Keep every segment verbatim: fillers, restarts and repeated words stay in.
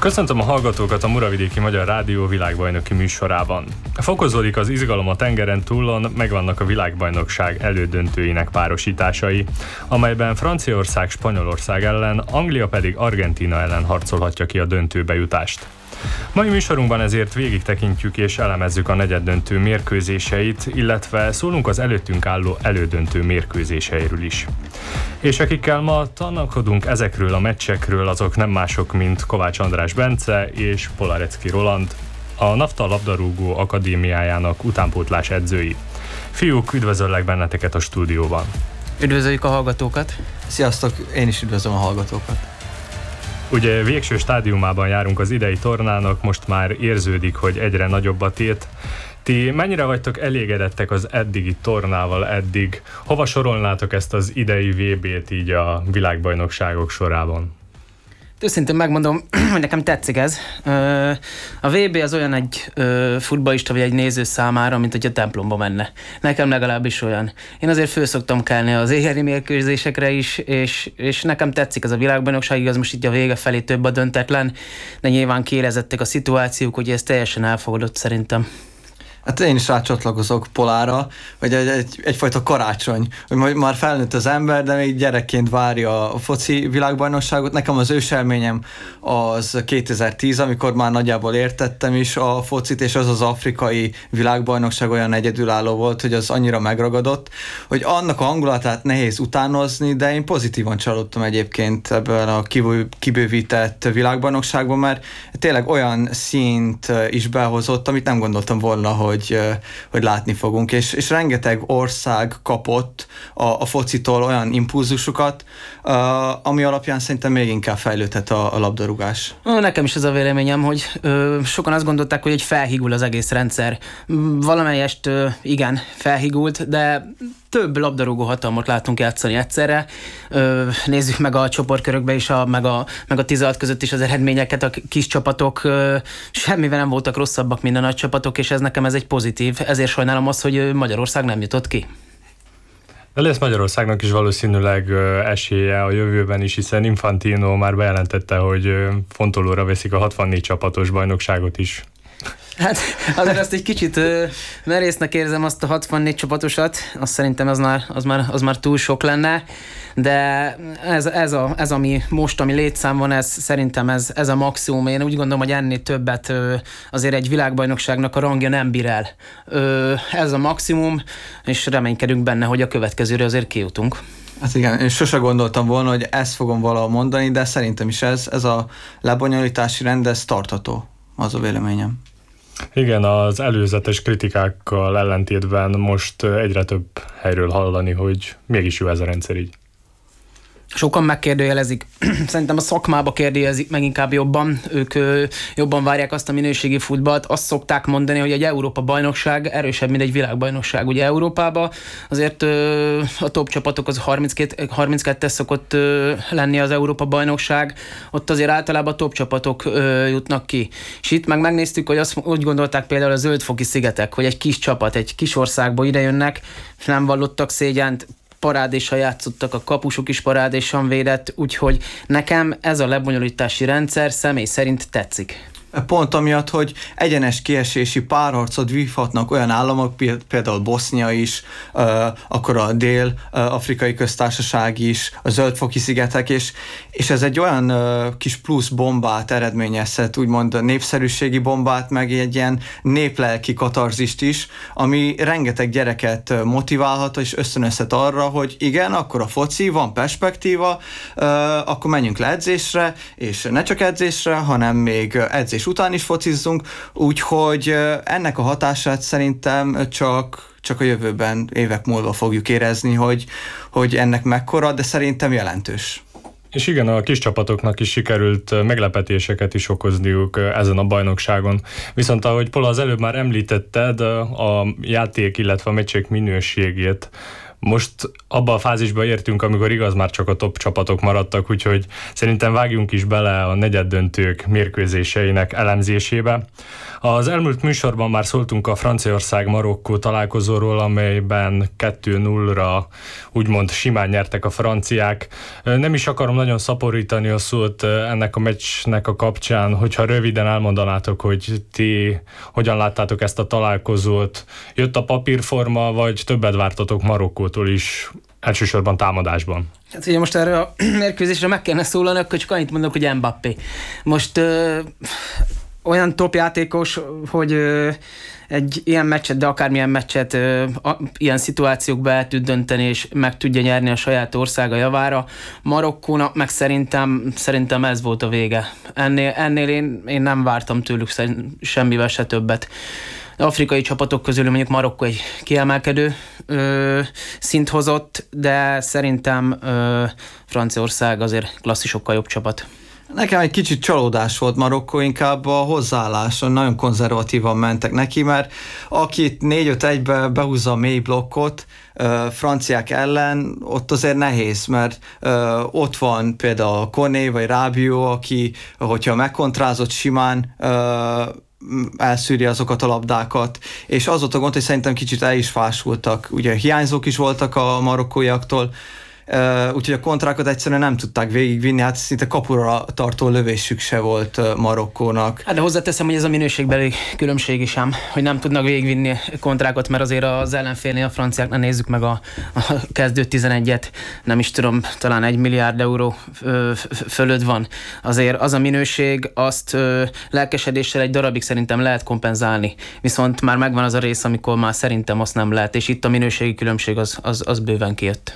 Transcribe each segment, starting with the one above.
Köszöntöm a hallgatókat a Muravidéki Magyar Rádió világbajnoki műsorában. Fokozódik az izgalom a tengeren túlon, megvannak a világbajnokság elődöntőinek párosításai, amelyben Franciaország Spanyolország ellen, Anglia pedig Argentína ellen harcolhatja ki a döntőbe jutást. Mai műsorunkban ezért végig tekintjük és elemezzük a negyeddöntő mérkőzéseit, illetve szólunk az előttünk álló elődöntő mérkőzéseiről is. És akikkel ma tanakodunk ezekről a meccsekről, azok nem mások, mint Kovács András Bence és Polarecki Roland, a NAFTA labdarúgó akadémiájának utánpótlás edzői. Fiúk, üdvözöllek benneteket a stúdióban. Üdvözöljük a hallgatókat. Sziasztok, én is üdvözlöm a hallgatókat. Ugye végső stádiumában járunk az idei tornának, most már érződik, hogy egyre nagyobb a tét. Ti mennyire vagytok elégedettek az eddigi tornával eddig? Hova sorolnátok ezt az idei vé bét így a világbajnokságok sorában? Őszintén megmondom, hogy nekem tetszik ez. A vé bé az olyan egy futballista vagy egy néző számára, mint hogy a templomba menne. Nekem legalábbis olyan. Én azért föl szoktam kelni az éjjeli mérkőzésekre is, és, és nekem tetszik ez a világbajnokság, igaz most így a vége felé több a döntetlen, de nyilván kiélezettek a szituációk, hogy ez teljesen elfogadott szerintem. Hát én is rácsatlakozok Polára, hogy egy, egy, egyfajta karácsony, hogy már felnőtt az ember, de még gyerekként várja a foci világbajnokságot. Nekem az őselményem az kétezer-tíz, amikor már nagyjából értettem is a focit, és az az afrikai világbajnokság olyan egyedülálló volt, hogy az annyira megragadott, hogy annak a hangulatát nehéz utánozni, de én pozitívan csalódtam egyébként ebben a kibővített világbajnokságban, mert tényleg olyan színt is behozott, amit nem gondoltam volna, hogy Hogy, hogy látni fogunk, és, és rengeteg ország kapott a, a focitól olyan impulzusokat, uh, ami alapján szerintem még inkább fejlődhet a, a labdarúgás. Nekem is az a véleményem, hogy ö, sokan azt gondolták, hogy egy felhigul az egész rendszer. Valamelyest ö, igen, felhigult, de több labdarúgó hatalmat látunk játszani egyszerre. Ö, nézzük meg a csoportkörökbe is, a, meg, a, meg a tizenhat között is az eredményeket, a kis csapatok ö, semmivel nem voltak rosszabbak, mint a nagy csapatok, és ez nekem ez egy pozitív. Ezért sajnálom azt, hogy Magyarország nem jutott ki. De lesz Magyarországnak is valószínűleg esélye a jövőben is, hiszen Infantino már bejelentette, hogy fontolóra veszik a hatvannégy csapatos bajnokságot is. Hát azért azt egy kicsit uh, merésznek érzem azt a hatvannégy csapatosat, azt szerintem az már, az már, az már túl sok lenne, de ez, ez, a, ez ami most, ami létszám van, ez szerintem ez, ez a maximum. Én úgy gondolom, hogy ennél többet uh, azért egy világbajnokságnak a rangja nem bír el. Uh, ez a maximum, és reménykedünk benne, hogy a következőre azért kijutunk. Hát igen, én sose gondoltam volna, hogy ezt fogom valahol mondani, de szerintem is ez, ez a lebonyolítási rend, ez tartható, az a véleményem. Igen, az előzetes kritikákkal ellentétben most egyre több helyről hallani, hogy mégis jó ez a rendszer így. Sokan megkérdőjelezik. Szerintem a szakmába kérdőjelezik meg inkább jobban. Ők ö, jobban várják azt a minőségi futballt. Azt szokták mondani, hogy egy Európa-bajnokság erősebb, mint egy világbajnokság. Ugye Európában azért ö, a top csapatok az harminckettes szokott ö, lenni az Európa-bajnokság. Ott azért általában a top csapatok ö, jutnak ki. És itt meg megnéztük, hogy azt úgy gondolták például a Zöld-foki szigetek, hogy egy kis csapat, egy kis országból idejönnek, és nem vallottak szégyent, parádésan játszottak, a kapusuk is parádésan védett, úgyhogy nekem ez a lebonyolítási rendszer személy szerint tetszik. Pont amiatt, hogy egyenes kiesési párharcot vívhatnak olyan államok, például Bosznia is, akkor a Dél-Afrikai Köztársaság is, a Zöld-foki szigetek, és, és ez egy olyan kis plusz bombát eredményezhet, úgymond népszerűségi bombát, meg egy ilyen néplelki katarzist is, ami rengeteg gyereket motiválhat, és ösztönözhet arra, hogy igen, akkor a foci, van perspektíva, akkor menjünk le edzésre, és ne csak edzésre, hanem még edzés után is focizzunk, úgyhogy ennek a hatását szerintem csak, csak a jövőben, évek múlva fogjuk érezni, hogy, hogy ennek mekkora, de szerintem jelentős. És igen, a kis csapatoknak is sikerült meglepetéseket is okozniuk ezen a bajnokságon. Viszont ahogy Pola az előbb már említetted, a játék, illetve a meccsek minőségét most abba a fázisba értünk, amikor igaz már csak a top csapatok maradtak, úgyhogy szerintem vágjunk is bele a negyeddöntők mérkőzéseinek elemzésébe. Az elmúlt műsorban már szóltunk a Franciaország-Marokkó találkozóról, amelyben kettő nullra úgymond simán nyertek a franciák. Nem is akarom nagyon szaporítani a szót ennek a meccsnek a kapcsán, hogyha röviden elmondanátok, hogy ti hogyan láttátok ezt a találkozót. Jött a papírforma, vagy többet vártatok Marokkótól is, elsősorban támadásban? Hát ugye most erre a mérkőzésre meg kellene szólani, akkor csak annyit mondok, hogy Mbappé. Most ö, olyan top játékos, hogy ö, egy ilyen meccset, de akármilyen meccset ö, a, ilyen szituációkba el tud dönteni, és meg tudja nyerni a saját országa javára. Marokkónak meg szerintem, szerintem ez volt a vége. Ennél, ennél én, én nem vártam tőlük semmivel se többet. Afrikai csapatok közül mondjuk Marokkó egy kiemelkedő ö, szint hozott, de szerintem ö, Franciaország azért klasszisokkal jobb csapat. Nekem egy kicsit csalódás volt Marokkó, inkább a hozzáálláson, nagyon konzervatívan mentek neki, mert akit négy öt egybe behúzza a mély blokkot, ö, franciák ellen, ott azért nehéz, mert ö, ott van például Koné vagy Rabiot, aki, hogyha megkontrázott simán, ö, elszűri azokat a labdákat, és az ott a gond, hogy szerintem kicsit el is fásultak. Ugye hiányzók is voltak a marokkóiaktól, Uh, úgyhogy a kontrákat egyszerűen nem tudták végigvinni, hát szinte kapura tartó lövésük se volt uh, Marokkónak. Hát de hozzáteszem, hogy ez a minőségbeli különbség is ám, hogy nem tudnak végigvinni kontrákat, mert azért az ellenfélnél a franciáknál nézzük meg a, a kezdő tizenegyet, nem is tudom, talán egy milliárd euró ö, fölött van. Azért az a minőség, azt ö, lelkesedéssel egy darabig szerintem lehet kompenzálni, viszont már megvan az a rész, amikor már szerintem azt nem lehet, és itt a minőségi különbség az, az, az bőven kijött.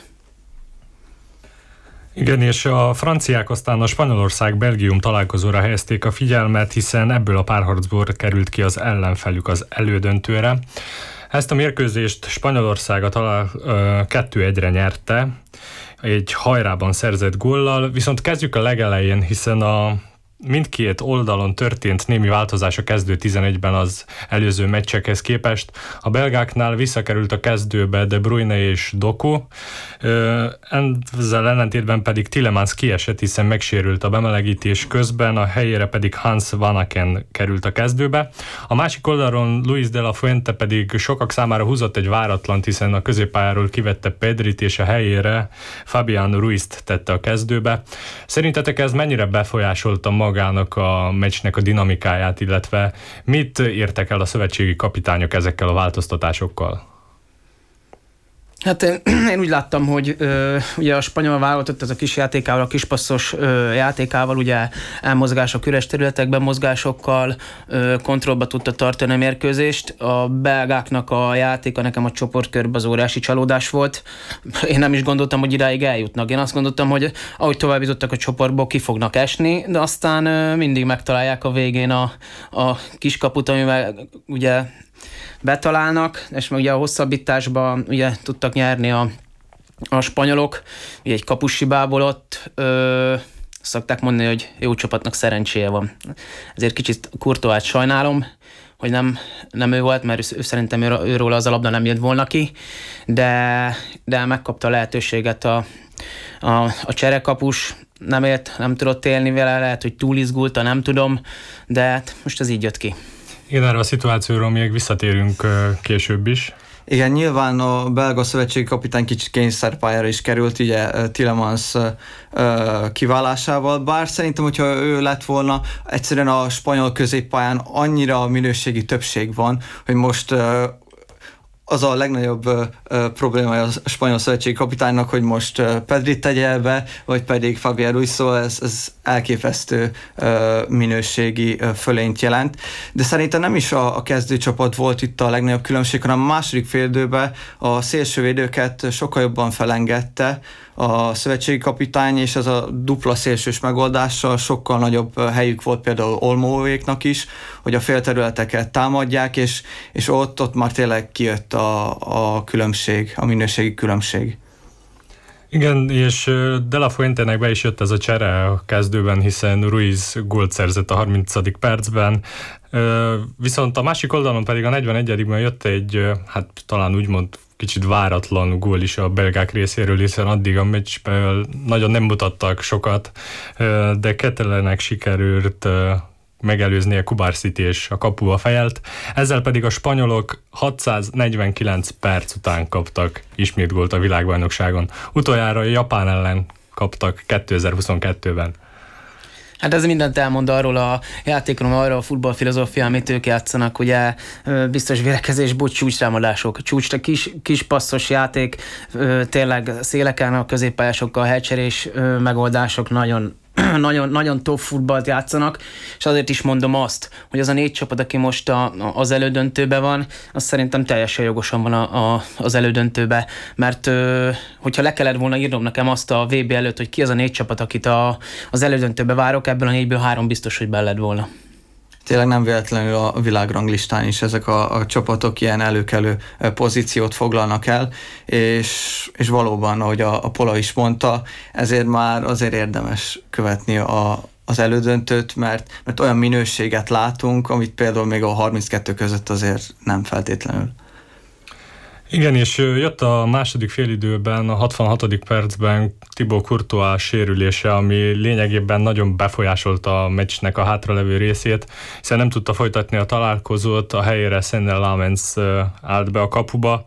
Igen, és a franciák aztán a Spanyolország-Belgium találkozóra helyezték a figyelmet, hiszen ebből a párharcból került ki az ellenfelük az elődöntőre. Ezt a mérkőzést Spanyolország a talál kettő egyre nyerte, egy hajrában szerzett góllal, viszont kezdjük a legelején, hiszen a mindkét oldalon történt némi változás a kezdő tizenegyben az előző meccsekhez képest. A belgáknál visszakerült a kezdőbe De Bruyne és Doku, ezzel ellentétben pedig Tielemans kiesett, hiszen megsérült a bemelegítés közben, a helyére pedig Hans Vanaken került a kezdőbe. A másik oldalon Luis de la Fuente pedig sokak számára húzott egy váratlant, hiszen a középpályáról kivette Pedrit, és a helyére Fabián Ruizt tette a kezdőbe. Szerintetek ez mennyire befolyásolta magának a meccsnek a dinamikáját, illetve mit értek el a szövetségi kapitányok ezekkel a változtatásokkal? Hát én, én úgy láttam, hogy ö, ugye a spanyol válogatott ez a kis játékával, a kispasszos ö, játékával, ugye elmozgások, üres területekben mozgásokkal ö, kontrollba tudta tartani a mérkőzést. A belgáknak a játéka nekem a csoportkörben az óriási csalódás volt. Én nem is gondoltam, hogy idáig eljutnak. Én azt gondoltam, hogy ahogy tovább jutottak a csoportból, ki fognak esni, de aztán ö, mindig megtalálják a végén a, a kiskaput, amivel ugye betalálnak, és meg ugye a hosszabbításban ugye tudtak nyerni a, a spanyolok, ugye egy kapushibából ott ö, szokták mondani, hogy jó csapatnak szerencséje van. Ezért kicsit Courtois-t sajnálom, hogy nem, nem ő volt, mert ő, ő szerintem ő, őról az a labda nem jött volna ki, de, de megkapta a lehetőséget a, a, a cserekapus, nem élt, nem tudott élni vele, lehet, hogy túl izgulta, nem tudom, de most ez így jött ki. Igen, erre a szituációról még visszatérünk később is. Igen, nyilván a belga szövetségi kapitány kicsit kényszerpályára is került, ugye Tielemans kiválásával, bár szerintem, hogyha ő lett volna, egyszerűen a spanyol középpályán annyira minőségi többség van, hogy most az a legnagyobb uh, probléma a spanyol szövetségi kapitánynak, hogy most uh, Pedrit tegye be, vagy pedig Fabián Ruiz, szóval ez, ez elképesztő uh, minőségi uh, fölényt jelent. De szerintem nem is a, a kezdőcsapat volt itt a legnagyobb különbség, hanem a második féldőben a szélsővédőket sokkal jobban felengedte a szövetségi kapitány, és ez a dupla szélsős megoldással sokkal nagyobb helyük volt például Olmóéknak is, hogy a félterületeket támadják, és, és ott, ott már tényleg kijött a, a különbség, a minőségi különbség. Igen, és De La Fuentének be is jött ez a csere a kezdőben, hiszen Ruiz gólt szerzett a harmincadik percben, viszont a másik oldalon pedig a negyvenegyedikben jött egy, hát talán úgymond kicsit váratlan gól is a belgák részéről, hiszen addig a meccsben nagyon nem mutattak sokat, de Ketelenek sikerült megelőznie Kubar City és a kapuba fejelt, ezzel pedig a spanyolok hatszáznegyvenkilenc perc után kaptak ismét gólt a világbajnokságon. Utoljára a Japán ellen kaptak kétezer-huszonkettőben. Hát ez mindent elmond arról a játékról, arról a futballfilozófia, amit ők játszanak, ugye biztos védekezésből csúcstámadások, csúcs, kis, kis passzos játék, tényleg széleken a középpályásokkal, helycserés megoldások, nagyon Nagyon, nagyon top futballt játszanak, és azért is mondom azt, hogy az a négy csapat, aki most a, az elődöntőben van, az szerintem teljesen jogosan van a, a, az elődöntőben, mert ö, hogyha le kellett volna írnom nekem azt a vé bé előtt, hogy ki az a négy csapat, akit a, az elődöntőbe várok, ebből a négyből három biztos, hogy be lett volna. Tényleg nem véletlenül a világranglistán is ezek a, a csapatok ilyen előkelő pozíciót foglalnak el, és, és valóban, ahogy a, a Pola is mondta, ezért már azért érdemes követni a, az elődöntőt, mert, mert olyan minőséget látunk, amit például még a harminckettő között azért nem feltétlenül. Igen, és jött a második félidőben, a hatvanhatodik percben Thibaut Courtois sérülése, ami lényegében nagyon befolyásolta a meccsnek a hátralevő részét, hiszen nem tudta folytatni a találkozót, a helyére Senne Lammens állt be a kapuba,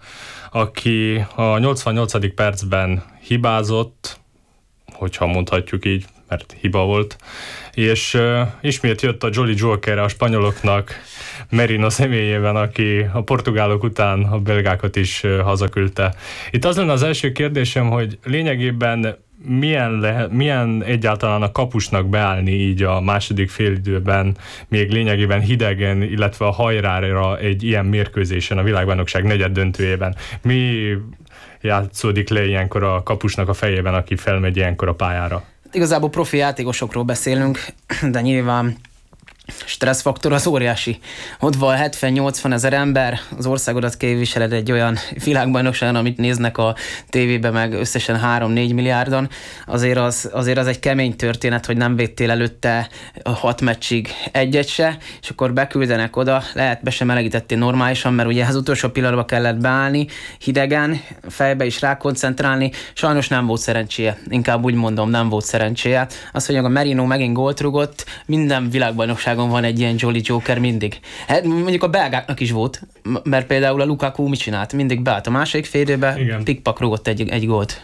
aki a nyolcvannyolcadik percben hibázott, hogyha mondhatjuk így, mert hiba volt, és uh, ismét jött a Jolly Joker a spanyoloknak Merino személyében, aki a portugálok után a belgákat is uh, hazaküldte. Itt az lenne az első kérdésem, hogy lényegében milyen, le, milyen egyáltalán a kapusnak beállni így a második félidőben, még lényegében hidegen, illetve a hajrára egy ilyen mérkőzésen a világbajnokság negyed döntőjében. Mi játszódik le ilyenkor a kapusnak a fejében, aki felmegy ilyenkor a pályára? Igazából profi játékosokról beszélünk, de nyilván stresszfaktor az óriási. Ott van hetven-nyolcvan ezer ember, az országodat képviseled egy olyan világbajnokságon, amit néznek a tévében meg összesen három-négy milliárdan. Azért az, azért az egy kemény történet, hogy nem védtél előtte hat meccsig egyet se, és akkor beküldenek oda, lehet be sem melegítettél normálisan, mert ugye az utolsó pillanatban kellett beállni, hidegen, fejbe is rákoncentrálni, sajnos nem volt szerencséje, inkább úgy mondom, nem volt szerencséje. Az, hogy a Merino megint gólt rugott, minden világbajnokságon van egy ilyen Jolly Joker mindig. Hát mondjuk a belgáknak is volt, mert például a Lukaku mit csinált? Mindig beállt a második félidőben, pikpak rúgott egy, egy gólt.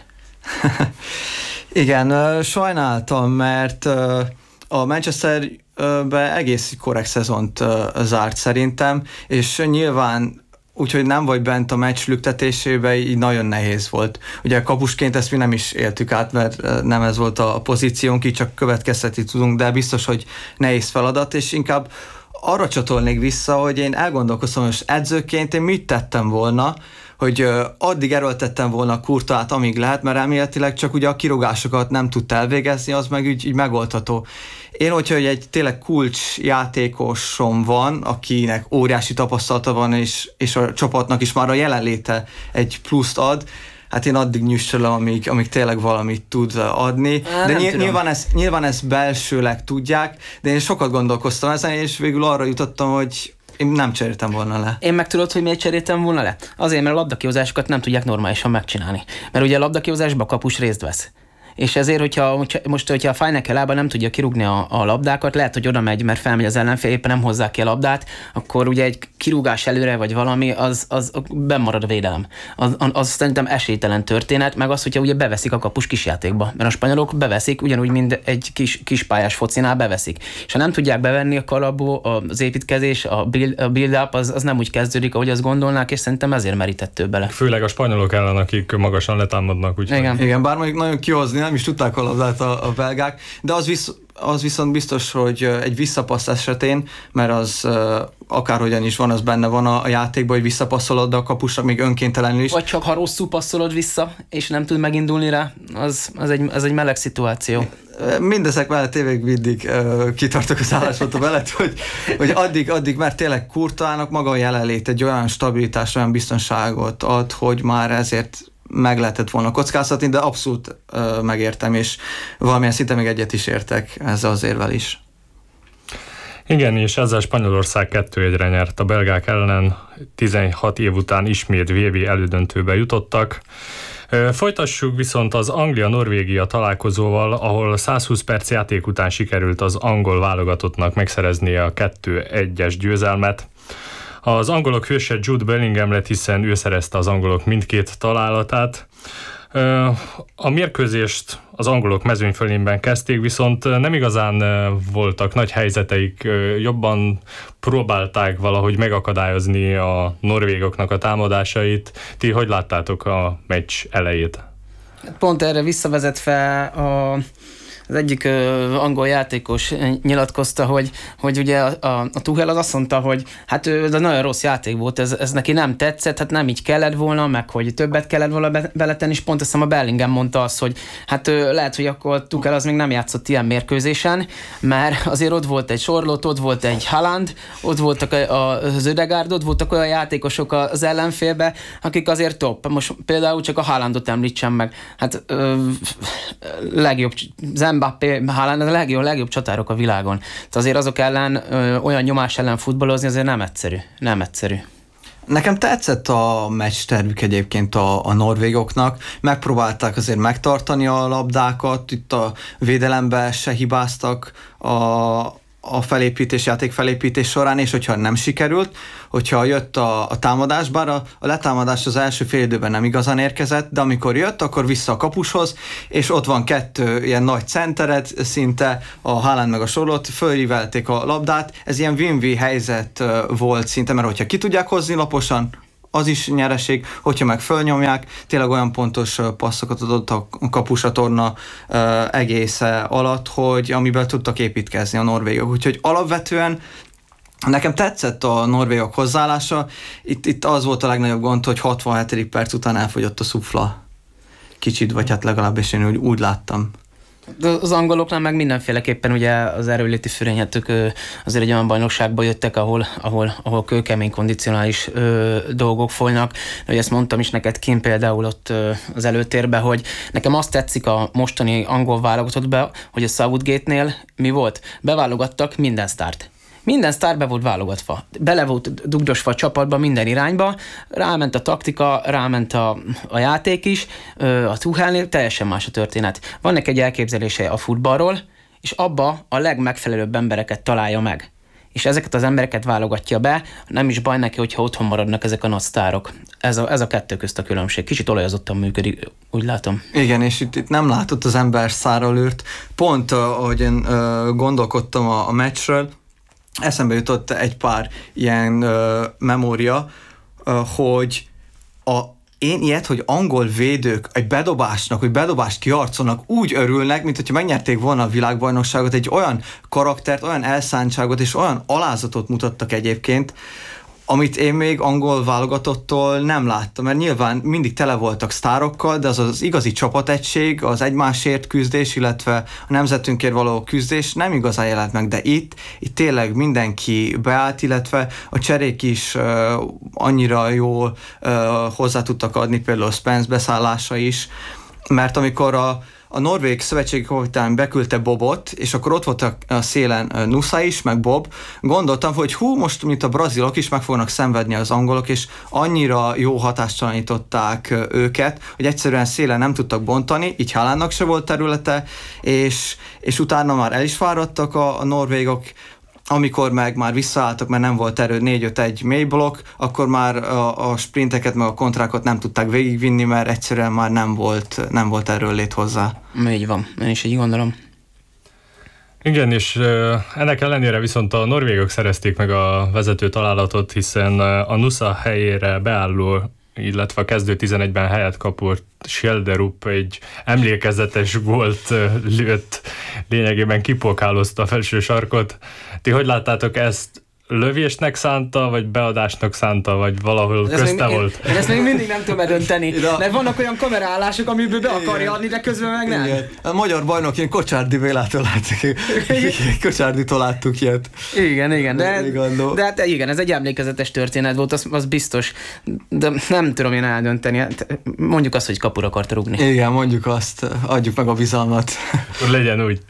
Igen, sajnáltam, mert a Manchesterbe egész korrekt szezont zárt szerintem, és nyilván úgyhogy nem vagy bent a meccs lüktetésében, így nagyon nehéz volt. Ugye kapusként ezt mi nem is éltük át, mert nem ez volt a pozíciónk, így csak következtetni tudunk, de biztos, hogy nehéz feladat, és inkább arra csatolnék vissza, hogy én elgondolkoztam, hogy edzőként én mit tettem volna, hogy addig erőltettem volna a Courtoist, amíg lehet, mert elméletileg csak ugye a kirúgásokat nem tudta elvégezni, az meg úgy, így megoldható. Én, hogyha egy tényleg kulcs játékosom van, akinek óriási tapasztalata van, és, és a csapatnak is már a jelenléte egy pluszt ad, hát én addig nyüssölöm, amíg, amíg tényleg valamit tud adni. De ny- nyilván, ezt, nyilván ezt belsőleg tudják, de én sokat gondolkoztam ezen, és végül arra jutottam, hogy én nem cseréltem volna le. Én meg tudod, hogy miért cseréltem volna le? Azért, mert a labdakihúzásokat nem tudják normálisan megcsinálni. Mert ugye a labdakihúzásban a kapus részt vesz. És ezért, hogyha most, hogyha a Fajneke lába nem tudja kirúgni a, a labdákat, lehet, hogy oda megy, mert felmegy az ellenfél, éppen nem hozzá ki a labdát, akkor ugye egy kirúgás előre, vagy valami, az, az bemarad a védelem. Az, az szerintem esélytelen történet, meg az, hogyha ugye beveszik a kapus kisjátékba. Mert a spanyolok beveszik, ugyanúgy, mint egy kis, kispályás focinál beveszik. És ha nem tudják bevenni a kalapból, az építkezés, a build, a build-up, az, az nem úgy kezdődik, ahogy azt gondolnák, és szerintem ezért merített bele. Főleg a spanyolok ellen, akik magasan letámadnak. Úgy Igen. Igen, bár mondjuk nagyon kihozni nem is tudták a labdát a, a belgák, de az, visz, az viszont biztos, hogy egy visszapassz esetén, mert az uh, akárhogyan is van, az benne van a, a játékban, hogy visszapasszolod a kapusra még önkéntelenül is. Vagy csak ha rosszul passzolod vissza, és nem tud megindulni rá, az, az, egy, az egy meleg szituáció. Mindezek mellett évig mindig uh, kitartok az álláspontom mellett, hogy, hogy addig, addig, mert tényleg Courtoisnak maga a jelenlét egy olyan stabilitást, olyan biztonságot ad, hogy már ezért meg lehetett volna kockáztatni, de abszolút uh, megértem, és valamilyen szinte még egyet is értek ezzel az érvel is. Igen, és ezzel Spanyolország kettő egyre nyert a belgák ellen, tizenhat év után ismét vé bé elődöntőbe jutottak. Folytassuk viszont az Anglia-Norvégia találkozóval, ahol százhúsz perc játék után sikerült az angol válogatottnak megszereznie a kettő egyes győzelmet. Az angolok hőse Jude Bellingham lett, hiszen ő szerezte az angolok mindkét találatát. A mérkőzést az angolok mezőnyfölényben kezdték, viszont nem igazán voltak nagy helyzeteik, jobban próbálták valahogy megakadályozni a norvégoknak a támadásait. Ti hogy láttátok a meccs elejét? Pont erre visszavezetve a az egyik ö, angol játékos nyilatkozta, hogy, hogy ugye a, a, a Tuchel az azt mondta, hogy hát ez egy nagyon rossz játék volt, ez, ez neki nem tetszett, hát nem így kellett volna, meg hogy többet kellett volna be, beletenni, és pont azt hiszem a Bellingham mondta azt, hogy hát ö, lehet, hogy akkor Tuchel az még nem játszott ilyen mérkőzésen, mert azért ott volt egy Sorlot, ott volt egy Haaland, ott voltak a, a, az Ödegaard, ott voltak olyan játékosok az ellenfélbe, akik azért top. Most például csak a Haalandot említsem meg. Hát ö, legjobb Mbappé, Haaland a legjobb, legjobb csatárok a világon. Tehát azért azok ellen, ö, olyan nyomás ellen futballozni azért nem egyszerű. Nem egyszerű. Nekem tetszett a meccs tervük egyébként a, a norvégoknak. Megpróbálták azért megtartani a labdákat, itt a védelemben se hibáztak a, a felépítés, játék felépítés során, és hogyha nem sikerült, hogyha jött a, a támadás, bár a, a letámadás az első fél időben nem igazán érkezett, de amikor jött, akkor vissza a kapushoz, és ott van kettő ilyen nagy centeret, szinte a Haaland meg a Sorlot, fölrivelték a labdát, ez ilyen win-win helyzet volt szinte, mert hogyha ki tudják hozni laposan, az is nyereség, hogyha meg fölnyomják, tényleg olyan pontos passzokat adott a kapusatorna egésze alatt, hogy amiben tudtak építkezni a norvégok. Úgyhogy alapvetően nekem tetszett a norvégok hozzáállása. Itt, itt az volt a legnagyobb gond, hogy hatvanhetedik perc után elfogyott a szufla. Kicsit, vagy hát legalábbis én úgy, úgy láttam. Az angoloknál meg mindenféleképpen ugye az erőléti fölényhetők azért egy olyan bajnokságba jöttek, ahol, ahol, ahol kőkemény kondicionális ö, dolgok folynak. Hogy ezt mondtam is neked kint például ott ö, az előtérben, hogy nekem azt tetszik a mostani angol válogatottban, hogy a Southgate-nél mi volt? Beválogattak minden sztárt. Minden sztár be volt válogatva. Bele volt dugdosva a csapatba minden irányba, ráment a taktika, ráment a, a játék is, a Tuchelnél teljesen más a történet. Van neki egy elképzelése a futballról, és abba a legmegfelelőbb embereket találja meg. És ezeket az embereket válogatja be, nem is baj neki, hogyha otthon maradnak ezek a nagy sztárok. Ez a, ez a kettő közt a különbség. Kicsit olajozottan működik, úgy látom. Igen, és itt, itt nem látott az ember szára lőrt. Pont, ahogy én uh, gondolkodtam a, a meccsről, eszembe jutott egy pár ilyen uh, memória, uh, hogy a, én ilyet, hogy angol védők egy bedobásnak, hogy bedobást kiarcolnak, úgy örülnek, mint hogyha megnyerték volna a világbajnokságot, egy olyan karaktert, olyan elszántságot és olyan alázatot mutattak egyébként, amit én még angol válogatottól nem láttam, mert nyilván mindig tele voltak sztárokkal, de az az igazi csapategység, az egymásért küzdés, illetve a nemzetünkért való küzdés nem igazán jelent meg, de itt, itt tényleg mindenki beállt, illetve a cserék is uh, annyira jól uh, hozzá tudtak adni, például Spence beszállása is, mert amikor a A norvég szövetségi kapitán beküldte Bobot, és akkor ott volt a, a szélen Nusa is, meg Bob. Gondoltam, hogy hú, most mint a brazilok is meg fognak szenvedni az angolok, és annyira jó hatástalanították őket, hogy egyszerűen szélen nem tudtak bontani, így Haalandnak se volt területe, és, és utána már el is fáradtak a, a norvégok. Amikor meg már visszaálltak, mert nem volt erő négy öt egy mély blokk, akkor már a, a sprinteket, meg a kontrákat nem tudták végigvinni, mert egyszerűen már nem volt, nem volt erről lét hozzá. Így van, én is így gondolom. Igen, és ennek ellenére viszont a norvégok szerezték meg a vezető találatot, hiszen a Nusa helyére beálló, illetve a kezdő tizenegyben helyet kapott Schjelderup egy emlékezetes gólt lőtt, lényegében kipokálozta a felső sarkot. Ti hogy láttátok ezt? Lövésnek szánta, vagy beadásnak szánta, vagy valahol ez közte még, volt? Én, én ezt még mindig nem tudom eldönteni, mert vannak olyan kamerálások, amiből be akarja adni, de közben meg nem. Igen. A magyar bajnok én Kocsárdi Bélától láttuk. Kocsárditól láttuk ilyet. Igen, igen, de, de hát igen, ez egy emlékezetes történet volt, az, az biztos, de nem tudom én eldönteni. Mondjuk azt, hogy kapura akart rúgni. Igen, mondjuk azt, adjuk meg a bizalmat. Legyen úgy.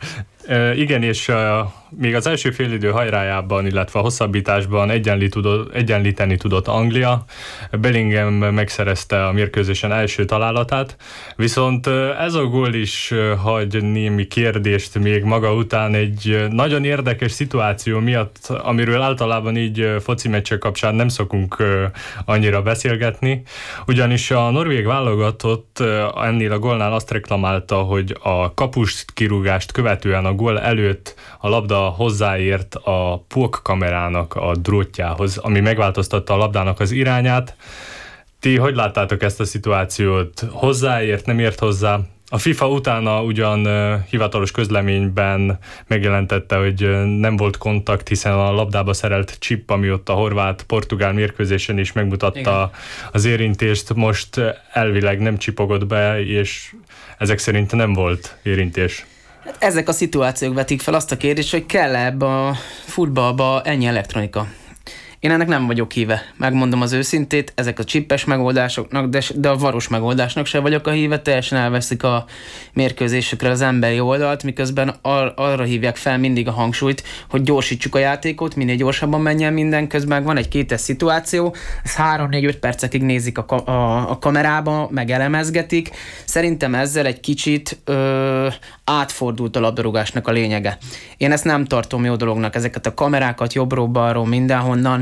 E, igen, és e, még az első félidő hajrájában, illetve a hosszabbításban egyenlít tudott, egyenlíteni tudott Anglia. Bellingham megszerezte a mérkőzésen első találatát, viszont ez a gól is hagy némi kérdést még maga után egy nagyon érdekes szituáció miatt, amiről általában így foci meccsek kapcsán nem szokunk annyira beszélgetni, ugyanis a norvég válogatott ennél a gólnál azt reklamálta, hogy a kapust kirúgást követően a gól előtt a labda hozzáért a puk kamerának a drótjához, ami megváltoztatta a labdának az irányát. Ti hogy láttátok ezt a szituációt? Hozzáért, nem ért hozzá? A FIFA utána ugyan uh, hivatalos közleményben megjelentette, hogy uh, nem volt kontakt, hiszen a labdába szerelt chip, ami ott a horvát-portugál mérkőzésen is megmutatta Igen. az érintést, most uh, elvileg nem csipogott be, és ezek szerint nem volt érintés. Hát ezek a szituációk vetik fel azt a kérdést, hogy kell-e ebbe a futballba ennyi elektronika. Én ennek nem vagyok híve, megmondom az őszintét, ezek a csippes megoldásoknak, de, de a varos megoldásnak se vagyok a híve, teljesen elveszik a mérkőzésekre az emberi oldalt, miközben ar- arra hívják fel mindig a hangsúlyt, hogy gyorsítsuk a játékot, minél gyorsabban menjen minden, közben van egy kétes szituáció, ez három-négy-öt percekig nézik a, ka- a, a kamerába, meg elemezgetik. Szerintem ezzel egy kicsit ö, átfordult a labdarúgásnak a lényege. Én ezt nem tartom jó dolognak, ezeket a kamerákat jobbról-balról mindenhonnan.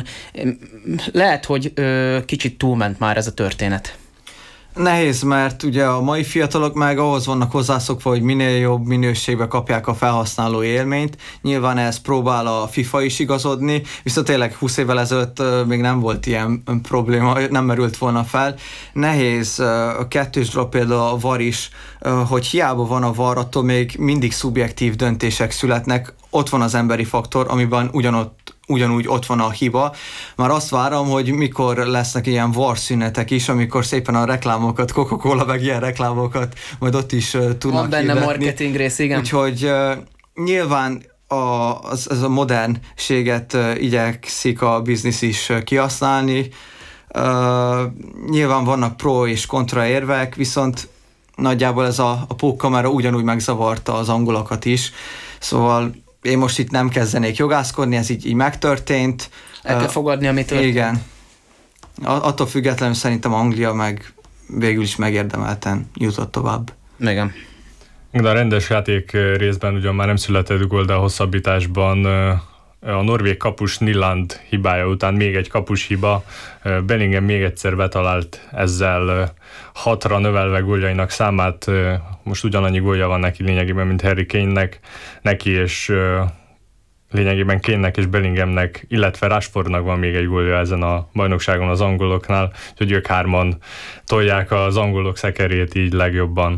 Lehet, hogy ö, kicsit túlment már ez a történet. Nehéz, mert ugye a mai fiatalok meg ahhoz vannak hozzászokva, hogy minél jobb minőségbe kapják a felhasználó élményt. Nyilván ez próbál a FIFA is igazodni, viszont tényleg húsz évvel ezelőtt még nem volt ilyen probléma, nem merült volna fel. Nehéz a kettős dolog, például a VAR is, hogy hiába van a VAR, attól még mindig szubjektív döntések születnek. Ott van az emberi faktor, amiben ugyanott ugyanúgy ott van a hiba. Már azt várom, hogy mikor lesznek ilyen VAR szünetek is, amikor szépen a reklámokat, Coca-Cola meg ilyen reklámokat majd ott is uh, tudnak van benne hirdetni. Marketing rész, igen. Úgyhogy uh, nyilván a, az, az a modernséget uh, igyekszik a biznisz is uh, kihasználni. Uh, nyilván vannak pro és kontra érvek, viszont nagyjából ez a, a pókkamera ugyanúgy megzavarta az angolokat is. Szóval én most itt nem kezdenék jogászkodni, ez így, így megtörtént. El kell fogadni, ami történt. Igen. Attól függetlenül szerintem Anglia meg végül is megérdemelten jutott tovább. Igen. De a rendes játék részben ugyan már nem született gól, de a hosszabbításban a norvég kapus Nyland hibája után még egy kapus hiba. Bellingham még egyszer betalált, ezzel hatra növelve góljainak számát. Most ugyanannyi gólja van neki lényegében, mint Harry Kane-nek, neki és lényegében Kane-nek és Bellinghamnek, illetve Rashfordnak van még egy gólja ezen a bajnokságon az angoloknál, úgyhogy ők hárman tolják az angolok szekerét így legjobban.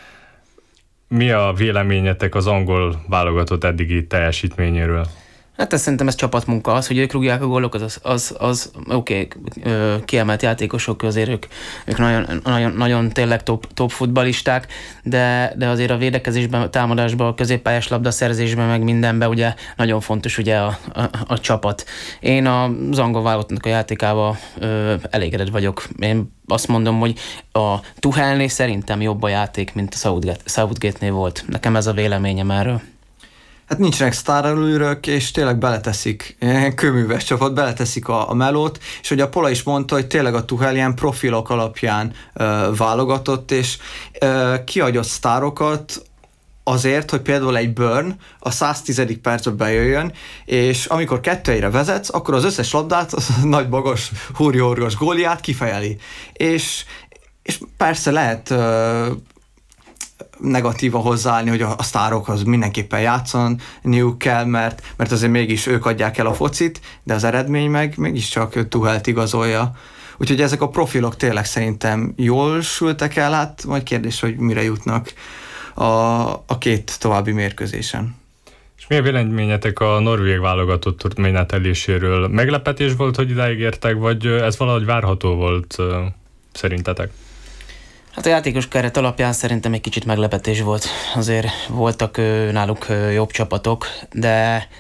Mi a véleményetek az angol válogatott eddigi teljesítményéről? Hát ez szerintem ez csapatmunka. Az, hogy ők rúgják a gólokat, az, az, az oké, okay, kiemelt játékosok közé, ők, ők nagyon, nagyon, nagyon tényleg top, top futballisták, de, de azért a védekezésben, a támadásban, a középpályás labdaszerzésben, meg mindenben ugye nagyon fontos ugye a, a, a csapat. Én az angol válogatottnak a játékával ö, elégedett vagyok. Én azt mondom, hogy a Tuchelnél szerintem jobb a játék, mint a Southgate, Southgate-nél volt. Nekem ez a véleményem erről. Hát nincsenek sztárelőrök, és tényleg beleteszik, ilyen kőműves csapat, beleteszik a, a melót, és ugye a Pola is mondta, hogy tényleg a Tuchel ilyen profilok alapján ö, válogatott, és ö, kiadott sztárokat azért, hogy például egy Burn a száztizedik percben bejöjjön, és amikor kettőre vezetsz, akkor az összes labdát, az nagy magas, húri-horgas góliát kifejeli. És, és persze lehet ö, negatívan hozzáállni, hogy a, a sztárokhoz mindenképpen játszaniuk kell, mert, mert azért mégis ők adják el a focit, de az eredmény meg mégiscsak Tuchelt igazolja. Úgyhogy ezek a profilok tényleg szerintem jól sültek el, hát majd kérdés, hogy mire jutnak a, a két további mérkőzésen. És mi a véleményetek a norvég válogatott turnénáteléséről? Meglepetés volt, hogy idáig értek, vagy ez valahogy várható volt szerintetek? Hát a játékos keret alapján szerintem egy kicsit meglepetés volt. Azért voltak ö, náluk ö, jobb csapatok, de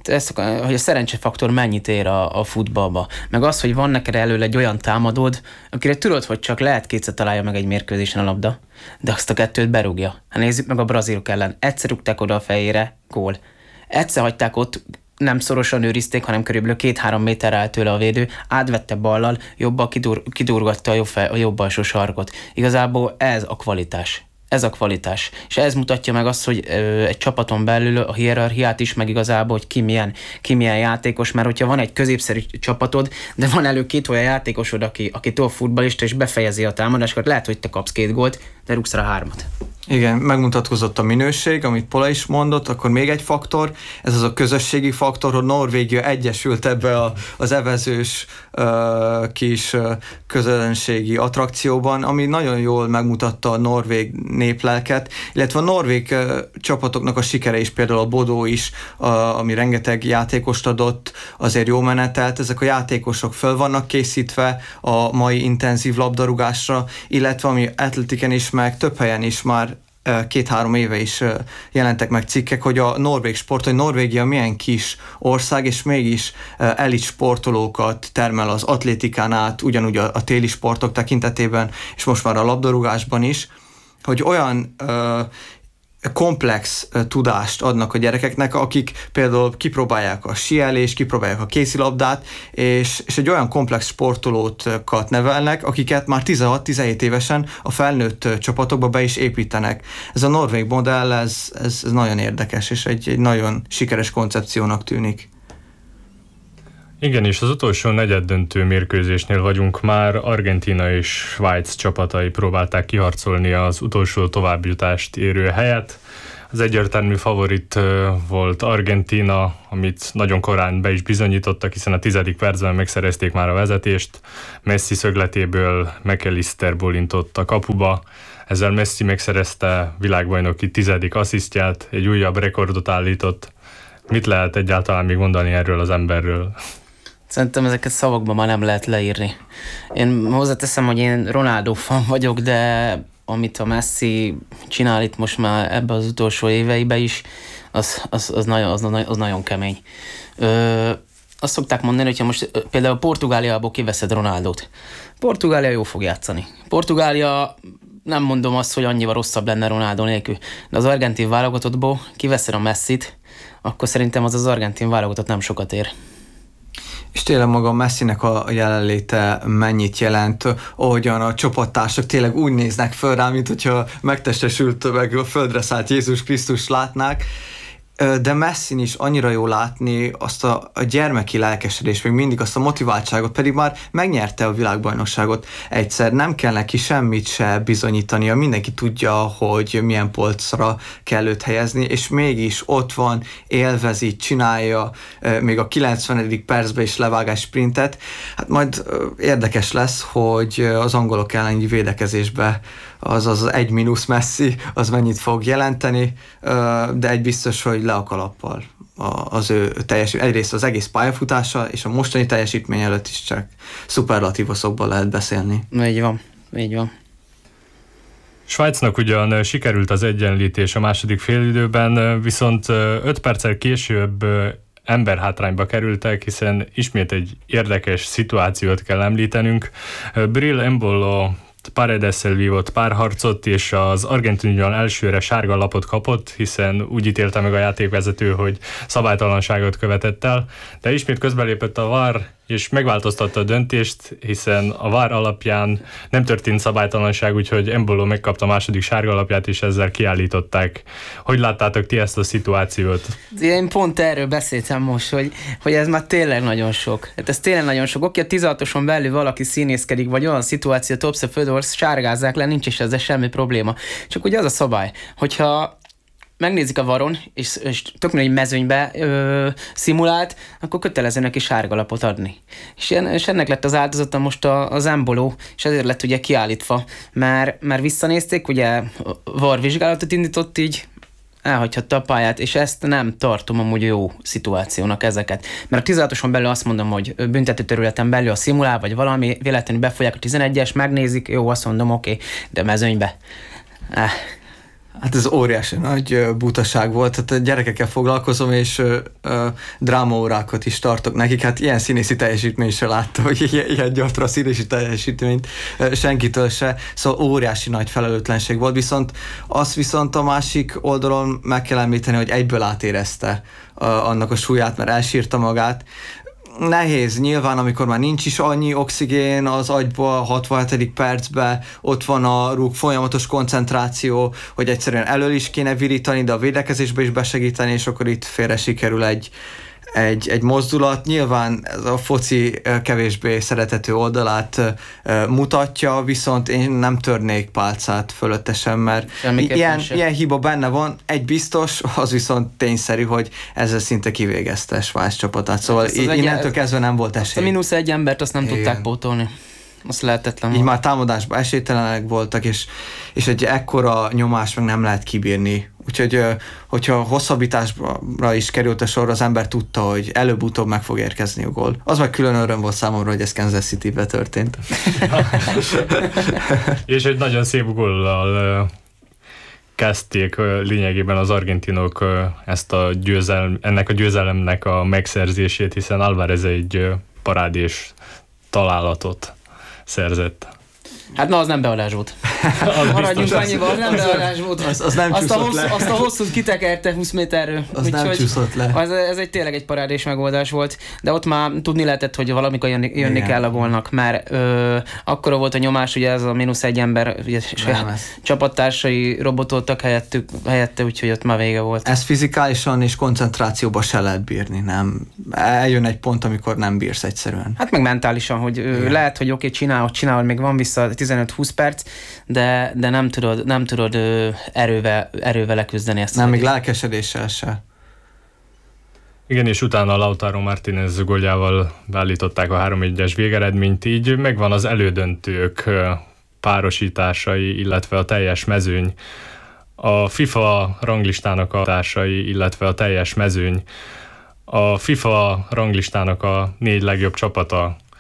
Ez, hogy a szerencsefaktor mennyit ér a, a futballba. Meg az, hogy van neked előle egy olyan támadód, akire tudod, hogy csak lehet kétszer találja meg egy mérkőzésen a labda, de azt a kettőt berúgja. Hát nézzük meg a brazilok ellen. Egyszer rúgták oda a fejére, gól. Egyszer hagyták ott, nem szorosan őrizték, hanem körülbelül két-három méterre állt tőle a védő, átvette ballal, jobbal kidur, kidurgatta a jobb, fel, a jobb alsó sarkot. Igazából ez a kvalitás. Ez a kvalitás. És ez mutatja meg azt, hogy ö, egy csapaton belül a hierarchiát is, meg igazából, hogy ki milyen, ki milyen játékos, mert hogyha van egy középszerű csapatod, de van elő két olyan játékosod, aki, aki top futballista, és befejezi a támadásokat, lehet, hogy te kapsz két gólt, de rúgsz rá hármat. Igen, megmutatkozott a minőség, amit Pola is mondott, akkor még egy faktor, ez az a közösségi faktor, hogy Norvégia egyesült ebbe a, az evezős uh, kis uh, közönségi attrakcióban, ami nagyon jól megmutatta a norvég néplelket, illetve a norvég uh, csapatoknak a sikere is, például a Bodó is, uh, ami rengeteg játékost adott, azért jó menetelt, ezek a játékosok föl vannak készítve a mai intenzív labdarúgásra, illetve ami atletiken is, meg több helyen is már két-három éve is jelentek meg cikkek, hogy a norvég sport, hogy Norvégia milyen kis ország, és mégis elit sportolókat termel az atlétikán át, ugyanúgy a, a téli sportok tekintetében, és most már a labdarúgásban is, hogy olyan uh, komplex uh, tudást adnak a gyerekeknek, akik például kipróbálják a síelést, kipróbálják a kézilabdát, és, és egy olyan komplex sportolókat nevelnek, akiket már tizenhat-tizenhét évesen a felnőtt uh, csapatokba be is építenek. Ez a norvég modell, ez, ez, ez nagyon érdekes, és egy, egy nagyon sikeres koncepciónak tűnik. Igen, és az utolsó negyeddöntő mérkőzésnél vagyunk már. Argentína és Svájc csapatai próbálták kiharcolni az utolsó továbbjutást érő helyet. Az egyértelmű favorit volt Argentína, amit nagyon korán be is bizonyítottak, hiszen a tizedik percben megszerezték már a vezetést. Messi szögletéből McAllister bólintott a kapuba. Ezzel Messi megszerezte világbajnoki tizedik asszisztját, egy újabb rekordot állított. Mit lehet egyáltalán még mondani erről az emberről? Szerintem ezeket szavakban már nem lehet leírni. Én hozzáteszem, hogy én Ronaldo fan vagyok, de amit a Messi csinál itt most már ebbe az utolsó éveibe is, az, az, az, nagyon, az, az nagyon kemény. Ö, azt szokták mondani, hogyha most például Portugáliából kiveszed Ronaldót. Portugália jó fog játszani. Portugália, nem mondom azt, hogy annyival rosszabb lenne Ronaldo nélkül, de az argentin válogatottból kiveszed a Messit, akkor szerintem az az argentin válogatott nem sokat ér. És tényleg maga Messinek a jelenléte mennyit jelent, ahogyan a csapattársak tényleg úgy néznek föl rá, mint hogyha megtestesült, meg a földre szállt Jézus Krisztus látnák, de Messin is annyira jó látni azt a, a gyermeki lelkesedést, még mindig azt a motiváltságot, pedig már megnyerte a világbajnokságot egyszer, nem kell neki semmit se bizonyítania, mindenki tudja, hogy milyen polcra kell őt helyezni, és mégis ott van, élvezi, csinálja, még a kilencvenedik percben is levágás sprintet. Hát majd érdekes lesz, hogy az angolok elleni védekezésbe az az egy mínusz Messi, az mennyit fog jelenteni, de egy biztos, hogy le a kalappal az ő teljesítmény. Egyrészt az egész pályafutása, és a mostani teljesítmény előtt is csak szuperlatívoszokban lehet beszélni. Így van, így van. Svájcnak ugyan sikerült az egyenlítés a második félidőben, viszont öt perccel később emberhátrányba kerültek, hiszen ismét egy érdekes szituációt kell említenünk. Bril Embolo Paredessel vívott párharcot, és az argentin ugyan elsőre sárga lapot kapott, hiszen úgy ítélte meg a játékvezető, hogy szabálytalanságot követett el, de ismét közbelépett a vé á er, és megváltoztatta a döntést, hiszen a vé á er alapján nem történt szabálytalanság, úgyhogy Embolo megkapta a második sárga lapját, és ezzel kiállították. Hogy láttátok ti ezt a szituációt? Én pont erről beszéltem most, hogy, hogy ez már tényleg nagyon sok. Hát ez tényleg nagyon sok. Oké, a tizenhatoson belül valaki színészkedik, vagy olyan szituáció, többször földorsz, sárgázzák le, nincs is ezzel semmi probléma. Csak ugye az a szabály, hogyha megnézik a varon, és, és tök egy mezőnybe ö, szimulált, akkor kötelező neki sárgalapot adni. És, en, és ennek lett az áldozata most a, az Embolo, és ezért lett ugye kiállítva, mert, mert visszanézték, ugye var vizsgálatot indított, így elhagyhatta a pályát, és ezt nem tartom amúgy jó szituációnak ezeket. Mert a tizenhatoson belül azt mondom, hogy büntetőterületen belül a szimulál, vagy valami, véletlenül befolyják a tizenegyes, megnézik, jó, azt mondom, oké, okay, de mezőnybe. Eh. Hát ez óriási nagy butaság volt, tehát a gyerekekkel foglalkozom, és ö, ö, drámaórákat is tartok nekik, hát ilyen színészi teljesítményt se láttam, hogy ilyen, ilyen gyatra színészi teljesítményt ö, senkitől se, szóval óriási nagy felelőtlenség volt, viszont azt viszont a másik oldalon meg kell említeni, hogy egyből átérezte a, annak a súlyát, mert elsírta magát. Nehéz, nyilván, amikor már nincs is annyi oxigén az agyba, a hatvanhetedik percben, ott van a rúg folyamatos koncentráció, hogy egyszerűen elől is kéne virítani, de a védekezésbe is besegíteni, és akkor itt félre sikerül egy, egy, egy mozdulat. Nyilván ez a foci kevésbé szeretető oldalát mutatja, viszont én nem törnék pálcát fölöttesen, mert ilyen, ilyen hiba benne van. Egy biztos, az viszont tényszerű, hogy ezzel szinte kivégezte Svájc csapatát. Szóval í- innentől kezdve nem volt esély. A mínusz egy embert azt nem Igen. tudták pótolni. Az lehetetlen Így volt. már támadásban esélytelenek voltak, és, és egy ekkora nyomás meg nem lehet kibírni. Úgyhogy, hogyha hosszabbításra is került a sor, az ember tudta, hogy előbb-utóbb meg fog érkezni a gól. Az meg külön öröm volt számomra, hogy ez Kansas City-be történt. És egy nagyon szép góllal kezdték lényegében az argentinok ezt a győzelm, ennek a győzelemnek a megszerzését, hiszen Álvarez egy parádés találatot szerzett. Hát na, az nem beadás volt. Maradjunk annyival, az nem beadás volt. Az, az nem azt, a hossz, le. azt a hosszút kitekerte húsz méterről. Az nem csúszott le. Az, ez egy tényleg egy parádés megoldás volt, de ott már tudni lehetett, hogy valamikor jönni, jönni kell a gólnak, mert ö, akkora volt a nyomás, ugye ez a mínusz egy ember, ugye csapattársai robotoltak helyettük, helyette, úgyhogy ott már vége volt. Ez fizikálisan és koncentrációban se lehet bírni, nem? Eljön egy pont, amikor nem bírsz egyszerűen. Hát meg mentálisan, hogy ö, lehet, hogy oké, csinálod, csinálod, még van vissza tizenöt-húsz perc, de, de nem tudod, nem tudod ö, erővel, erővel leküzdeni ezt. Nem, még lelkesedéssel se. Igen, és utána Lautaro Martínez góljával beállították a három egyes végeredményt, így megvan az elődöntők párosításai, illetve a teljes mezőny. A FIFA ranglistának a társai, illetve a teljes mezőny. A FIFA ranglistának a négy legjobb csapata